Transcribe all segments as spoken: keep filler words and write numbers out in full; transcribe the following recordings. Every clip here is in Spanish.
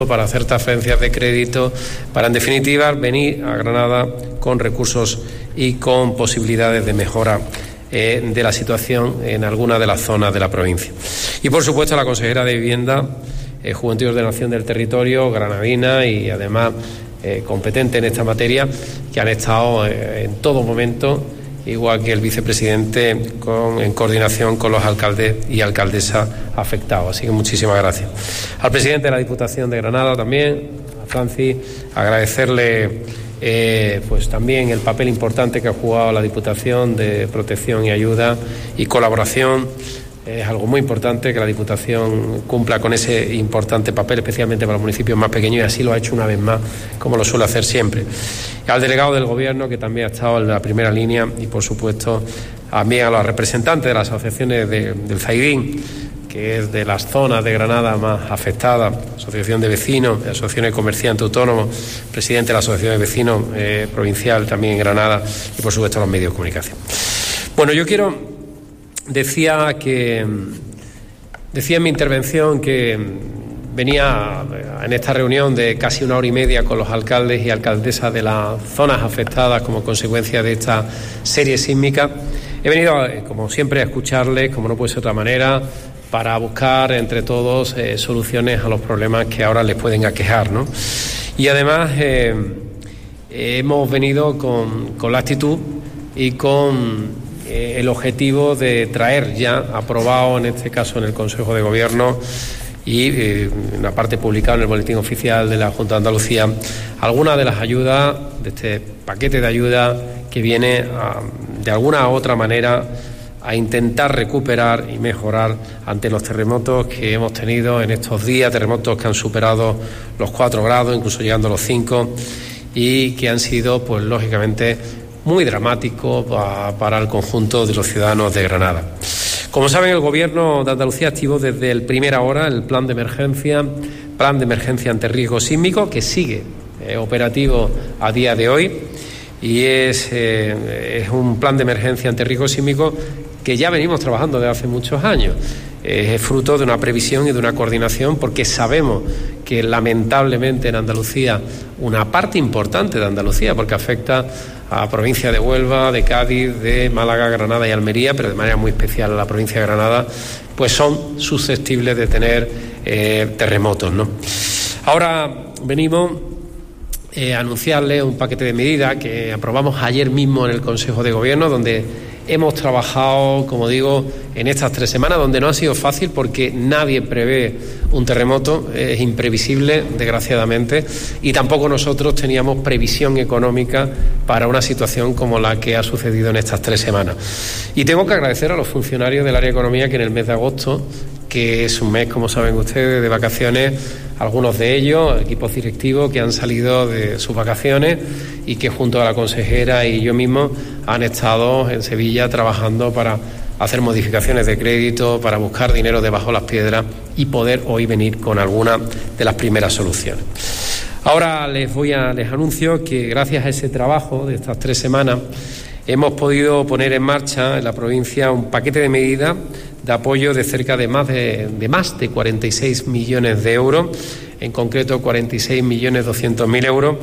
para hacer transferencias de crédito, para en definitiva venir a Granada con recursos y con posibilidades de mejora eh, de la situación en alguna de las zonas de la provincia. Y por supuesto la consejera de Vivienda, eh, Juventud y Ordenación del Territorio, granadina y además eh, competente en esta materia, que han estado eh, en todo momento, igual que el vicepresidente, con, en coordinación con los alcaldes y alcaldesas afectados. Así que muchísimas gracias. Al presidente de la Diputación de Granada también, a Francis, agradecerle eh, pues también el papel importante que ha jugado la Diputación de protección y ayuda y colaboración. Es algo muy importante que la Diputación cumpla con ese importante papel, especialmente para los municipios más pequeños, y así lo ha hecho una vez más, como lo suele hacer siempre. Al delegado del Gobierno, que también ha estado en la primera línea, y por supuesto también a los representantes de las asociaciones de, del Zaidín, que es de las zonas de Granada más afectadas, Asociación de Vecinos, Asociación de Comerciantes Autónomos, presidente de la Asociación de Vecinos eh, provincial también en Granada, y por supuesto los medios de comunicación. Bueno, yo quiero... Decía que decía en mi intervención que venía en esta reunión de casi una hora y media con los alcaldes y alcaldesas de las zonas afectadas como consecuencia de esta serie sísmica. He venido, como siempre, a escucharles, como no puede ser de otra manera, para buscar entre todos eh, soluciones a los problemas que ahora les pueden aquejar, ¿no? Y además eh, hemos venido con, con la actitud y con el objetivo de traer ya aprobado, en este caso en el Consejo de Gobierno y eh, una parte publicada en el Boletín Oficial de la Junta de Andalucía, algunas de las ayudas de este paquete de ayuda que viene a, de alguna u otra manera a intentar recuperar y mejorar ante los terremotos que hemos tenido en estos días, terremotos que han superado los cuatro grados, incluso llegando a los cinco, y que han sido, pues lógicamente, muy dramático para el conjunto de los ciudadanos de Granada. Como saben, el Gobierno de Andalucía activó desde el primera hora el plan de emergencia, plan de emergencia ante riesgo sísmico, que sigue eh, operativo a día de hoy, y es, eh, es un plan de emergencia ante riesgo sísmico que ya venimos trabajando desde hace muchos años. Eh, es fruto de una previsión y de una coordinación, porque sabemos que lamentablemente en Andalucía, una parte importante de Andalucía, porque afecta a la provincia de Huelva, de Cádiz, de Málaga, Granada y Almería, pero de manera muy especial a la provincia de Granada, pues son susceptibles de tener eh, terremotos, ¿no? Ahora venimos eh, a anunciarles un paquete de medidas que aprobamos ayer mismo en el Consejo de Gobierno, donde hemos trabajado, como digo, en estas tres semanas, donde no ha sido fácil porque nadie prevé un terremoto, es imprevisible, desgraciadamente, y tampoco nosotros teníamos previsión económica para una situación como la que ha sucedido en estas tres semanas. Y tengo que agradecer a los funcionarios del área de economía que en el mes de agosto, que es un mes, como saben ustedes, de vacaciones, algunos de ellos, equipos directivos que han salido de sus vacaciones y que junto a la consejera y yo mismo han estado en Sevilla trabajando para hacer modificaciones de crédito, para buscar dinero debajo de las piedras y poder hoy venir con alguna de las primeras soluciones. Ahora les voy a les anuncio que gracias a ese trabajo de estas tres semanas hemos podido poner en marcha en la provincia un paquete de medidas de apoyo de cerca de más de, de más de cuarenta y seis millones de euros, en concreto cuarenta y seis millones doscientos mil euros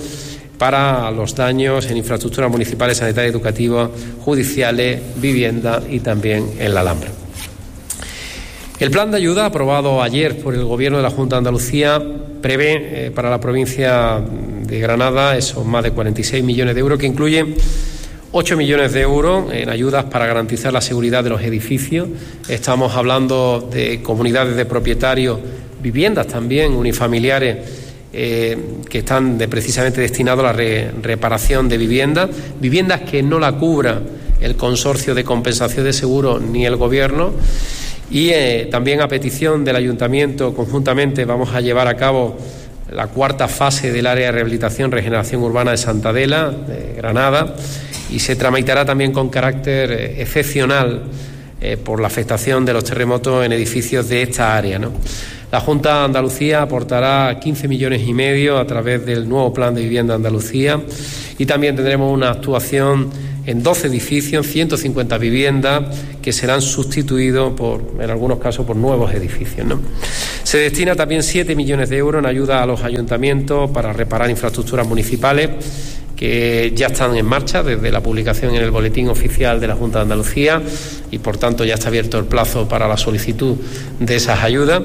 para los daños en infraestructuras municipales, sanitarias, educativas, judiciales, vivienda y también en la Alhambra. El plan de ayuda aprobado ayer por el Gobierno de la Junta de Andalucía prevé eh, para la provincia de Granada esos más de cuarenta y seis millones de euros, que incluyen ocho millones de euros en ayudas para garantizar la seguridad de los edificios. Estamos hablando de comunidades de propietarios, viviendas también unifamiliares eh, que están de, precisamente destinados a la re, reparación de viviendas, viviendas que no la cubra el consorcio de compensación de seguros ni el Gobierno. Y eh, también a petición del Ayuntamiento, conjuntamente vamos a llevar a cabo la cuarta fase del área de rehabilitación regeneración urbana de Santa Adela, de Granada, y se tramitará también con carácter eh, excepcional eh, por la afectación de los terremotos en edificios de esta área, ¿no? La Junta de Andalucía aportará quince millones y medio a través del nuevo Plan de Vivienda de Andalucía, y también tendremos una actuación en doce edificios, ciento cincuenta viviendas que serán sustituidos por, en algunos casos, por nuevos edificios, ¿no? Se destina también siete millones de euros en ayuda a los ayuntamientos para reparar infraestructuras municipales que ya están en marcha desde la publicación en el Boletín Oficial de la Junta de Andalucía y, por tanto, ya está abierto el plazo para la solicitud de esas ayudas.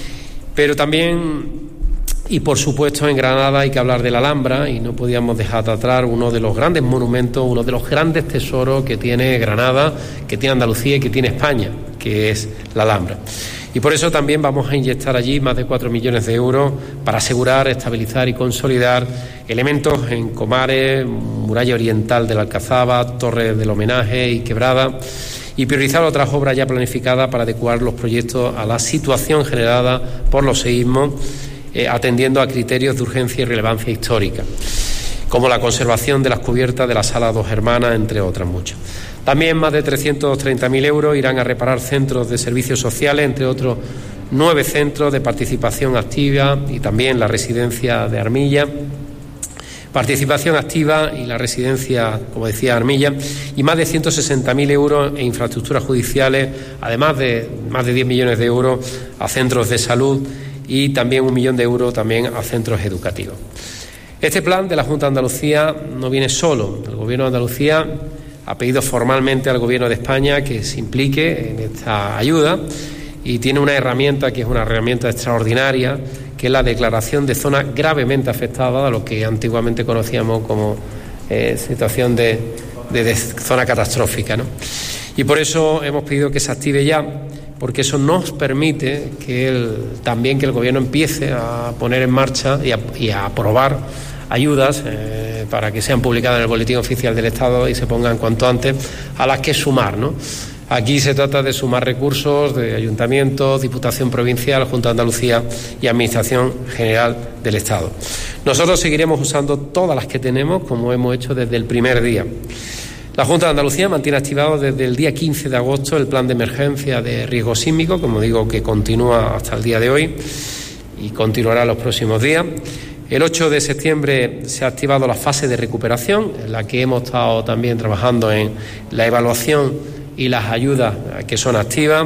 Pero también, y por supuesto, en Granada hay que hablar de la Alhambra, y no podíamos dejar de atrás uno de los grandes monumentos, uno de los grandes tesoros que tiene Granada, que tiene Andalucía y que tiene España, que es la Alhambra. Y por eso también vamos a inyectar allí más de cuatro millones de euros para asegurar, estabilizar y consolidar elementos en Comares, muralla oriental de la Alcazaba, torre del homenaje y quebrada, y priorizar otras obras ya planificadas para adecuar los proyectos a la situación generada por los seísmos, eh, atendiendo a criterios de urgencia y relevancia histórica, como la conservación de las cubiertas de la Sala Dos Hermanas, entre otras muchas. También más de trescientos treinta mil euros irán a reparar centros de servicios sociales, entre otros nueve centros de participación activa y también la residencia de Armilla. Participación activa y la residencia, como decía, Armilla, y más de ciento sesenta mil euros en infraestructuras judiciales, además de más de diez millones de euros a centros de salud y también un millón de euros también a centros educativos. Este plan de la Junta de Andalucía no viene solo. El Gobierno de Andalucía ha pedido formalmente al Gobierno de España que se implique en esta ayuda y tiene una herramienta que es una herramienta extraordinaria, que es la declaración de zona gravemente afectada, a lo que antiguamente conocíamos como eh, situación de, de, de zona catastrófica, ¿no? Y por eso hemos pedido que se active ya, porque eso nos permite que el, también que el Gobierno empiece a poner en marcha y a, y a aprobar ayudas eh, para que sean publicadas en el Boletín Oficial del Estado y se pongan cuanto antes, a las que sumar, ¿no? Aquí se trata de sumar recursos de ayuntamientos, Diputación Provincial, Junta de Andalucía y Administración General del Estado. Nosotros seguiremos usando todas las que tenemos, como hemos hecho desde el primer día. La Junta de Andalucía mantiene activado desde el día quince de agosto el plan de emergencia de riesgo sísmico, como digo, que continúa hasta el día de hoy y continuará los próximos días. El ocho de septiembre se ha activado la fase de recuperación, en la que hemos estado también trabajando en la evaluación y las ayudas que son activas.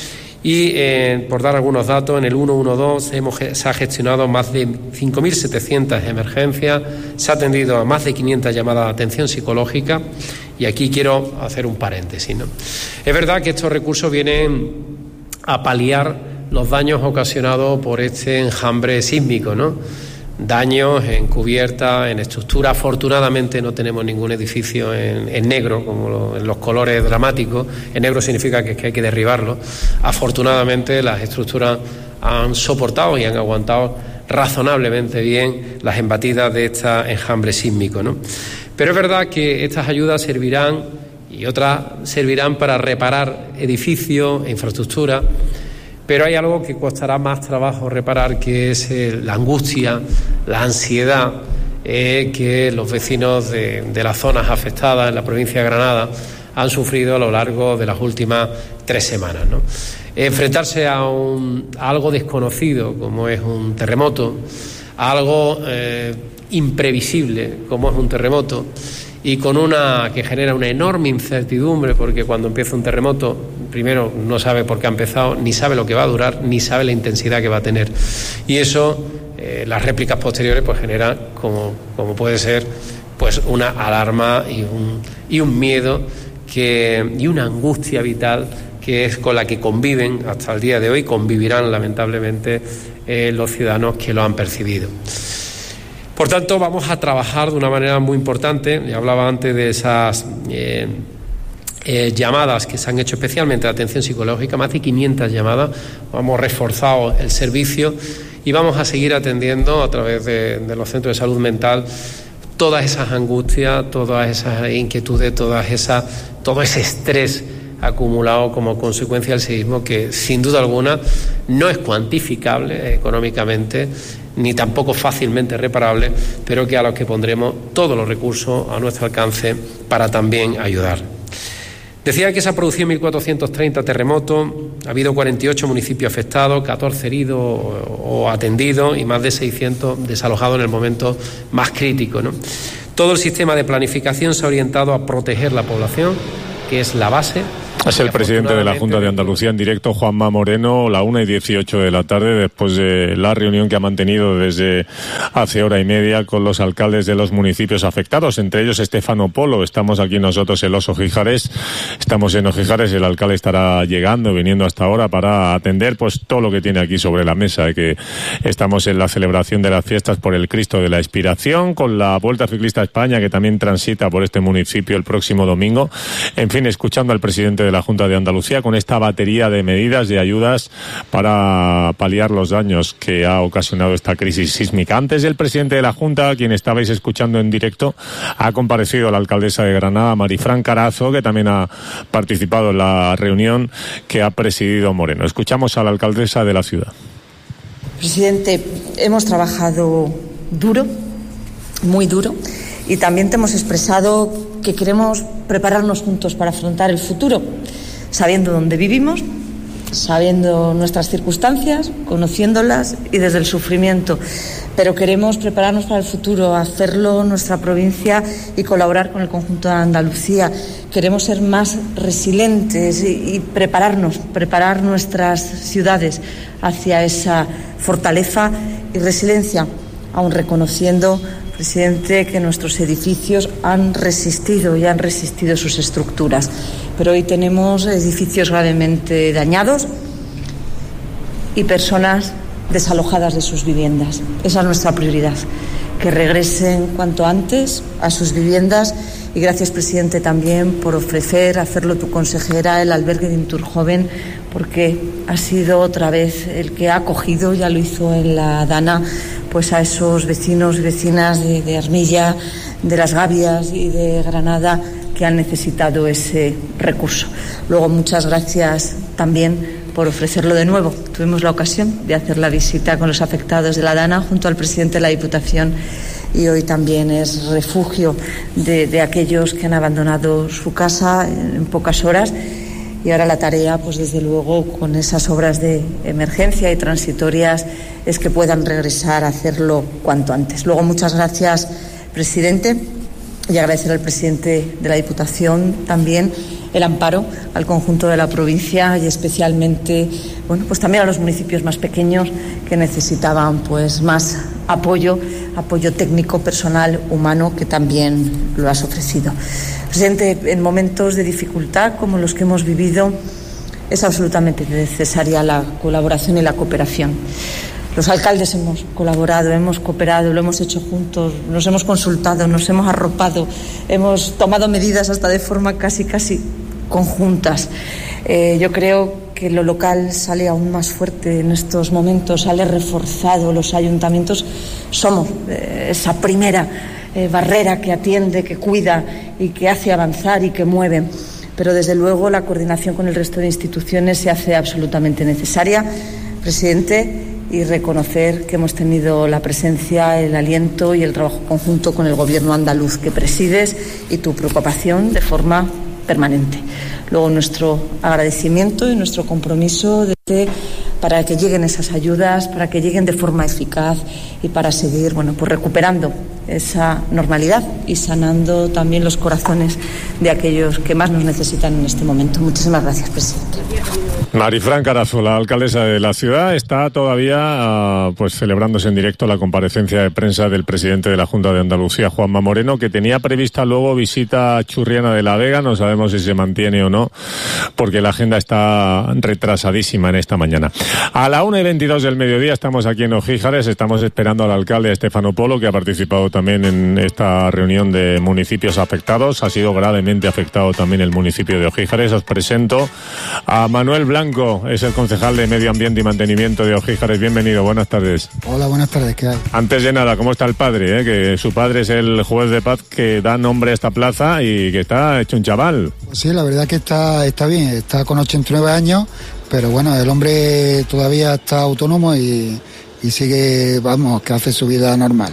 Y, eh, por dar algunos datos, en el ciento doce hemos, se ha gestionado más de cinco mil setecientas emergencias, se ha atendido a más de quinientas llamadas de atención psicológica, y aquí quiero hacer un paréntesis, ¿no? Es verdad que estos recursos vienen a paliar los daños ocasionados por este enjambre sísmico, ¿no? Daños en cubierta, en estructura. Afortunadamente no tenemos ningún edificio en, en negro, como lo, en los colores dramáticos. En negro significa que, que hay que derribarlo. Afortunadamente las estructuras han soportado y han aguantado razonablemente bien las embatidas de este enjambre sísmico, ¿no? Pero es verdad que estas ayudas servirán, y otras servirán para reparar edificios e infraestructuras. Pero hay algo que costará más trabajo reparar, que es eh, la angustia, la ansiedad eh, que los vecinos de, de las zonas afectadas en la provincia de Granada han sufrido a lo largo de las últimas tres semanas, ¿no? Enfrentarse a, un, a algo desconocido, como es un terremoto, a algo eh, imprevisible, como es un terremoto, y con una que genera una enorme incertidumbre, porque cuando empieza un terremoto, primero no sabe por qué ha empezado, ni sabe lo que va a durar, ni sabe la intensidad que va a tener. Y eso, eh, las réplicas posteriores, pues generan, como, como puede ser, pues una alarma y un, y un miedo que, y una angustia vital que es con la que conviven hasta el día de hoy, convivirán lamentablemente eh, los ciudadanos que lo han percibido. Por tanto, vamos a trabajar de una manera muy importante. Ya hablaba antes de esas eh, eh, llamadas que se han hecho especialmente de atención psicológica, más de quinientas llamadas. Hemos reforzado el servicio y vamos a seguir atendiendo a través de, de los centros de salud mental todas esas angustias, todas esas inquietudes, todas esas, todo ese estrés acumulado como consecuencia del seísmo, que sin duda alguna no es cuantificable económicamente ni tampoco fácilmente reparable, pero que a los que pondremos todos los recursos a nuestro alcance para también ayudar. Decía que se han producido mil cuatrocientos treinta terremotos, ha habido cuarenta y ocho municipios afectados, catorce heridos o, o atendidos y más de seiscientos desalojados en el momento más crítico, ¿no? Todo el sistema de planificación se ha orientado a proteger la población, que es la base. Es el presidente de la Junta de Andalucía en directo, Juanma Moreno, la una y dieciocho de la tarde, después de la reunión que ha mantenido desde hace hora y media con los alcaldes de los municipios afectados, entre ellos Estefano Polo. Estamos aquí nosotros en Los Ojíjares, estamos en Ojíjares, el alcalde estará llegando, viniendo hasta ahora para atender pues todo lo que tiene aquí sobre la mesa, que estamos en la celebración de las fiestas por el Cristo de la Expiración, con la Vuelta Ciclista a España, que también transita por este municipio el próximo domingo. En fin, escuchando al presidente de la Junta de Andalucía con esta batería de medidas, de ayudas para paliar los daños que ha ocasionado esta crisis sísmica. Antes del presidente de la Junta, quien estabais escuchando en directo, ha comparecido la alcaldesa de Granada, Marifran Carazo, que también ha participado en la reunión que ha presidido Moreno. Escuchamos a la alcaldesa de la ciudad. Presidente, hemos trabajado duro, muy duro, y también te hemos expresado que queremos prepararnos juntos para afrontar el futuro, sabiendo dónde vivimos, sabiendo nuestras circunstancias, conociéndolas y desde el sufrimiento. Pero queremos prepararnos para el futuro, hacerlo en nuestra provincia y colaborar con el conjunto de Andalucía. Queremos ser más resilientes y, y prepararnos, preparar nuestras ciudades hacia esa fortaleza y resiliencia, aun reconociendo, presidente, que nuestros edificios han resistido y han resistido sus estructuras. Pero hoy tenemos edificios gravemente dañados y personas desalojadas de sus viviendas. Esa es nuestra prioridad, que regresen cuanto antes a sus viviendas. Y gracias, presidente, también por ofrecer, hacerlo tu consejera, el albergue de Inturjoven, porque ha sido otra vez el que ha acogido, ya lo hizo en la Dana, pues a esos vecinos y vecinas de, de Armilla, de Las Gavias y de Granada que han necesitado ese recurso. Luego, muchas gracias también por ofrecerlo de nuevo. Tuvimos la ocasión de hacer la visita con los afectados de la Dana junto al presidente de la Diputación, y hoy también es refugio de, de aquellos que han abandonado su casa en pocas horas. Y ahora la tarea, pues desde luego, con esas obras de emergencia y transitorias, es que puedan regresar a hacerlo cuanto antes. Luego, muchas gracias, presidente, y agradecer al presidente de la Diputación también el amparo al conjunto de la provincia y especialmente, bueno, pues también a los municipios más pequeños que necesitaban pues más apoyo, apoyo técnico, personal, humano, que también lo has ofrecido. Presidente, en momentos de dificultad como los que hemos vivido es absolutamente necesaria la colaboración y la cooperación. Los alcaldes hemos colaborado, hemos cooperado, lo hemos hecho juntos, nos hemos consultado, nos hemos arropado, hemos tomado medidas hasta de forma casi, casi conjuntas. Eh, yo creo que lo local sale aún más fuerte en estos momentos, sale reforzado. Los ayuntamientos somos eh, esa primera eh, barrera que atiende, que cuida y que hace avanzar y que mueve. Pero desde luego la coordinación con el resto de instituciones se hace absolutamente necesaria, presidente, y reconocer que hemos tenido la presencia, el aliento y el trabajo conjunto con el Gobierno andaluz que presides y tu preocupación de forma permanente. Luego, nuestro agradecimiento y nuestro compromiso de que, para que lleguen esas ayudas, para que lleguen de forma eficaz y para seguir, bueno, pues recuperando esa normalidad y sanando también los corazones de aquellos que más nos necesitan en este momento. Muchísimas gracias, presidente. Marifran Carazo, la alcaldesa de la ciudad, está todavía uh, pues celebrándose en directo la comparecencia de prensa del presidente de la Junta de Andalucía, Juanma Moreno, que tenía prevista luego visita a Churriana de la Vega. No sabemos si se mantiene o no, porque la agenda está retrasadísima en esta mañana. A la una y veintidós del mediodía estamos aquí en Ojíjares, estamos esperando al alcalde Estefano Polo, que ha participado también en esta reunión de municipios afectados. Ha sido gravemente afectado también el municipio de Ojíjares. Os presento a Manuel Blanco, es el concejal de Medio Ambiente y Mantenimiento de Ojíjares. Bienvenido, buenas tardes. Hola, buenas tardes, ¿qué hay? Antes de nada, ¿cómo está el padre? Eh? Que su padre es el juez de paz que da nombre a esta plaza y que está hecho un chaval. Pues sí, la verdad que está, está bien, está con ochenta y nueve años, pero bueno, el hombre todavía está autónomo y, y sigue, vamos, que hace su vida normal.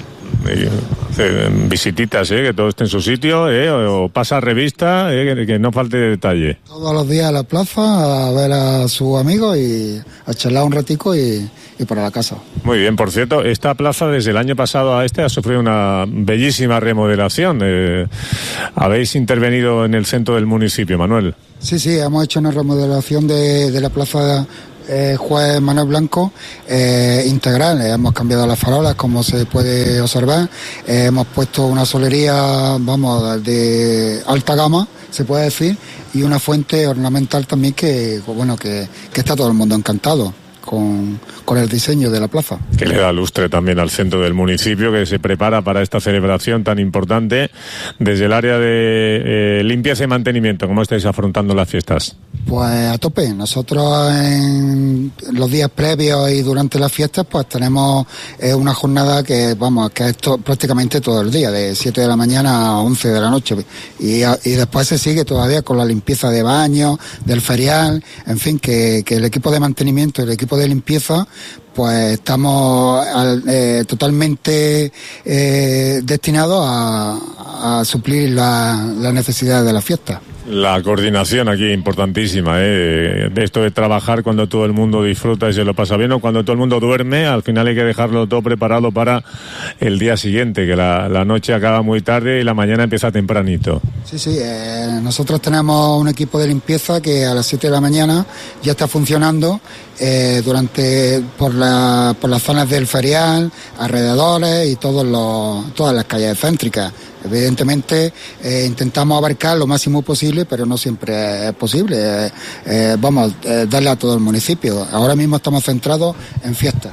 eh, eh, visititas, eh, que todo esté en su sitio, eh, o, o pasa revista, eh, que, que no falte detalle. Todos los días a la plaza a ver a sus amigos y a charlar un ratico y, y para la casa. Muy bien, por cierto, esta plaza desde el año pasado a este ha sufrido una bellísima remodelación. Eh, habéis intervenido en el centro del municipio, Manuel. Sí, sí, hemos hecho una remodelación de, de la plaza eh, Juez Manuel Blanco eh, integral. Hemos cambiado las farolas, como se puede observar. Eh, hemos puesto una solería, vamos, de alta gama, se puede decir, y una fuente ornamental también que, bueno, que, que está todo el mundo encantado con, con el diseño de la plaza. Que le da lustre también al centro del municipio, que se prepara para esta celebración tan importante. Desde el área de eh, limpieza y mantenimiento, ¿cómo estáis afrontando las fiestas? Pues a tope. Nosotros en los días previos y durante las fiestas pues tenemos eh, una jornada que, vamos, que es to- prácticamente todo el día, de siete de la mañana a once de la noche. Y, a, y después se sigue todavía con la limpieza de baños, del ferial, en fin, que, que el equipo de mantenimiento y el equipo de limpieza pues estamos al, eh, totalmente eh, destinados a, a suplir la, las necesidades de la fiesta. La coordinación aquí importantísima, ¿eh? Esto de trabajar cuando todo el mundo disfruta y se lo pasa bien, o cuando todo el mundo duerme, al final hay que dejarlo todo preparado para el día siguiente, que la, la noche acaba muy tarde y la mañana empieza tempranito. Sí, sí, eh, nosotros tenemos un equipo de limpieza que a las siete de la mañana ya está funcionando eh, durante por, la, por las zonas del ferial, alrededores y todos los, todas las calles céntricas. Evidentemente eh, intentamos abarcar lo máximo posible, pero no siempre es posible. Eh, eh, vamos, eh, darle a todo el municipio. Ahora mismo estamos centrados en fiestas.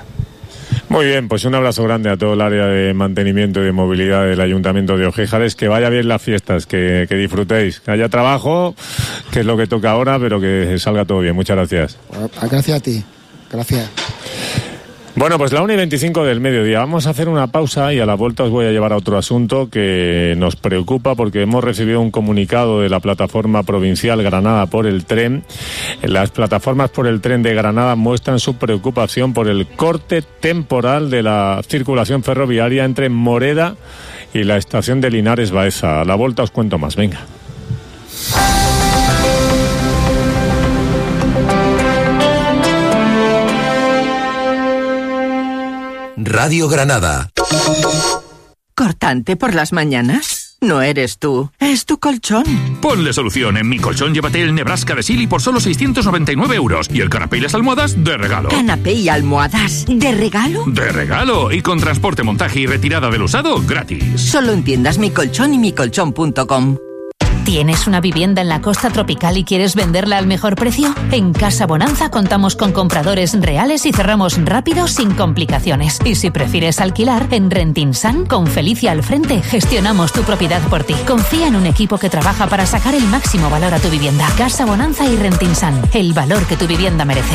Muy bien, pues un abrazo grande a todo el área de mantenimiento y de movilidad del Ayuntamiento de Ojéjares. Que vaya bien las fiestas, que, que disfrutéis, que haya trabajo, que es lo que toca ahora, pero que salga todo bien. Muchas gracias. Gracias a ti. Gracias. Bueno, pues la una y veinticinco del mediodía. Vamos a hacer una pausa y a la vuelta os voy a llevar a otro asunto que nos preocupa, porque hemos recibido un comunicado de la plataforma provincial Granada por el Tren. Las plataformas por el Tren de Granada muestran su preocupación por el corte temporal de la circulación ferroviaria entre Moreda y la estación de Linares Baeza. A la vuelta os cuento más. Venga. Radio Granada. ¿Cortante por las mañanas? No eres tú, es tu colchón. Ponle solución. En Mi Colchón llévate el Nebraska de Silly por solo seiscientos noventa y nueve euros. Y el canapé y las almohadas de regalo. ¿Canapé y almohadas de regalo? De regalo. Y con transporte, montaje y retirada del usado gratis. Solo en tiendas Mi Colchón y mi colchón punto com. ¿Tienes una vivienda en la costa tropical y quieres venderla al mejor precio? En Casa Bonanza contamos con compradores reales y cerramos rápido sin complicaciones. Y si prefieres alquilar, en Rentinsan, con Felicia al frente, gestionamos tu propiedad por ti. Confía en un equipo que trabaja para sacar el máximo valor a tu vivienda. Casa Bonanza y Rentinsan, el valor que tu vivienda merece.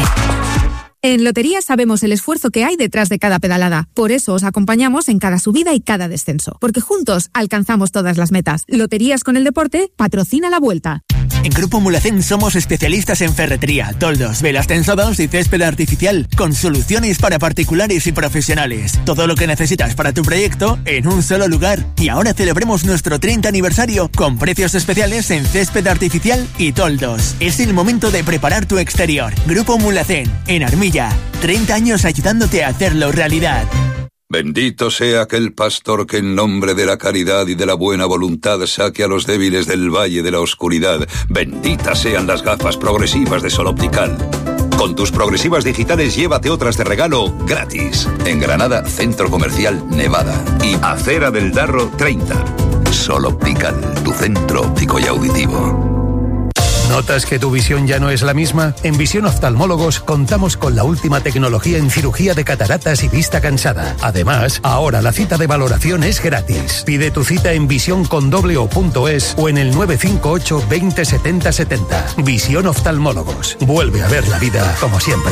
En Lotería sabemos el esfuerzo que hay detrás de cada pedalada. Por eso os acompañamos en cada subida y cada descenso. Porque juntos alcanzamos todas las metas. Loterías con el deporte patrocina la Vuelta. En Grupo Mulacén somos especialistas en ferretería, toldos, velas tensados y césped artificial, con soluciones para particulares y profesionales. Todo lo que necesitas para tu proyecto en un solo lugar. Y ahora celebremos nuestro treinta aniversario con precios especiales en césped artificial y toldos. Es el momento de preparar tu exterior. Grupo Mulacén, en Armilla. treinta años ayudándote a hacerlo realidad. Bendito sea aquel pastor que en nombre de la caridad y de la buena voluntad saque a los débiles del valle de la oscuridad. Benditas sean las gafas progresivas de Sol Optical. Con tus progresivas digitales llévate otras de regalo gratis. En Granada, Centro Comercial Nevada. Y Acera del Darro treinta. Sol Optical, tu centro óptico y auditivo. ¿Notas que tu visión ya no es la misma? En Visión Oftalmólogos contamos con la última tecnología en cirugía de cataratas y vista cansada. Además, ahora la cita de valoración es gratis. Pide tu cita en visión con doble o punto es o en el nueve cinco ocho veinte setenta setenta. Visión Oftalmólogos. Vuelve a ver la vida como siempre.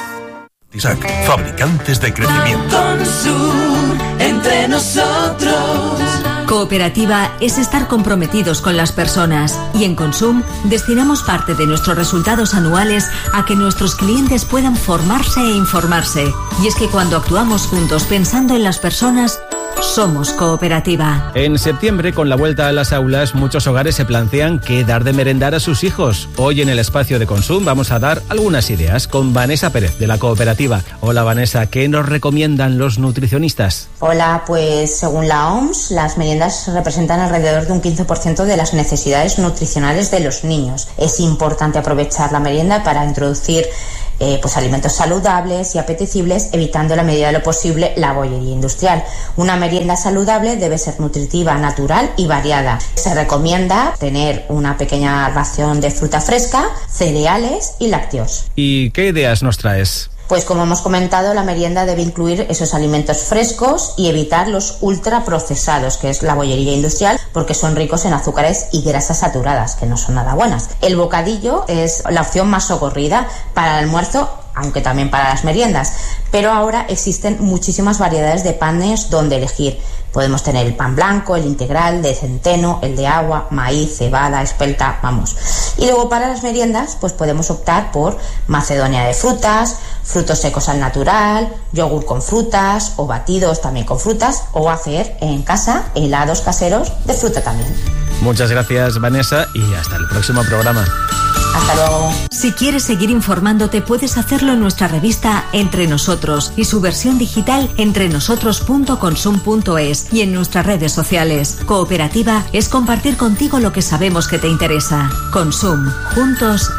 Tisac, fabricantes de crecimiento. Consur, entre nosotros. Cooperativa es estar comprometidos con las personas y en Consum destinamos parte de nuestros resultados anuales a que nuestros clientes puedan formarse e informarse. Y es que cuando actuamos juntos pensando en las personas, somos cooperativa. En septiembre, con la vuelta a las aulas, muchos hogares se plantean qué dar de merendar a sus hijos. Hoy en el espacio de Consum vamos a dar algunas ideas con Vanessa Pérez de la cooperativa. Hola Vanessa, ¿qué nos recomiendan los nutricionistas? Hola, pues según la O M S, las meriendas representan alrededor de un quince por ciento de las necesidades nutricionales de los niños. Es importante aprovechar la merienda para introducir Eh, pues alimentos saludables y apetecibles, evitando en la medida de lo posible la bollería industrial. Una merienda saludable debe ser nutritiva, natural y variada. Se recomienda tener una pequeña ración de fruta fresca, cereales y lácteos. ¿Y qué ideas nos traes? Pues como hemos comentado, la merienda debe incluir esos alimentos frescos y evitar los ultraprocesados, que es la bollería industrial, porque son ricos en azúcares y grasas saturadas, que no son nada buenas. El bocadillo es la opción más socorrida para el almuerzo, aunque también para las meriendas, pero ahora existen muchísimas variedades de panes donde elegir. Podemos tener el pan blanco, el integral, de centeno, el de agua, maíz, cebada, espelta, vamos. Y luego para las meriendas, pues podemos optar por macedonia de frutas, frutos secos al natural, yogur con frutas o batidos también con frutas, o hacer en casa helados caseros de fruta también. Muchas gracias Vanessa y hasta el próximo programa. Hasta luego. Si quieres seguir informándote, puedes hacerlo en nuestra revista Entre Nosotros y su versión digital entrenosotros punto consum punto es y en nuestras redes sociales. Cooperativa es compartir contigo lo que sabemos que te interesa. Consum. Juntos